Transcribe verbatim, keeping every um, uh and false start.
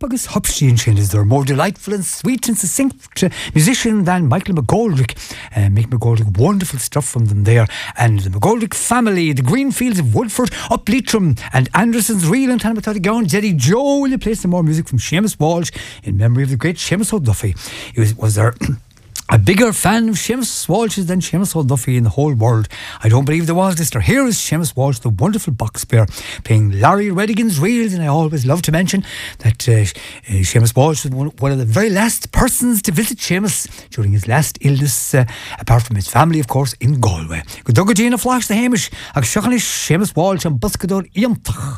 agus hopstín sin is there more delightful and sweet and succinct uh, musician than Michael McGoldrick. Uh, Mick McGoldrick, wonderful stuff from them there. And the McGoldrick family, the Greenfields of Woodford, up Leitrim, and Anderson's Reel and Tanamathody Gowan, Jerry Joe. Will you play some more music from Seamus Walsh in memory of the great Seamus O'Duffy? He was, was there a bigger fan of Seamus Walsh than Seamus O'Duffy in the whole world? I don't believe there was, Lister. Here is Seamus Walsh, the wonderful box player, playing Larry Redigan's reels. And I always love to mention that uh, uh, Seamus Walsh was one, one of the very last persons to visit Seamus during his last illness, uh, apart from his family, of course, in Galway. Good dog, Gina Flash, the Hamish, Ag Seamus Walsh and Buscador Iamtach.